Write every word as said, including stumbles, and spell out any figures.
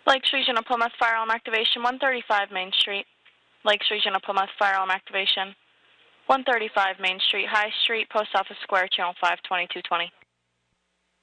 Lakes Regional Plymouth Fire Alarm Activation, one thirty-five Main Street. Lakes Regional Plymouth Fire Alarm Activation, one thirty-five Main Street, High Street, Post Office Square, Channel five, twenty-two twenty.